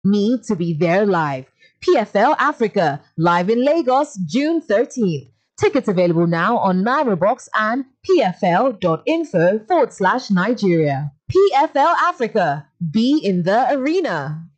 Me to be there live. PFL Africa, live in Lagos, June 13th. Tickets available now on NairoBox and pfl.info/Nigeria. PFL Africa, be in the arena.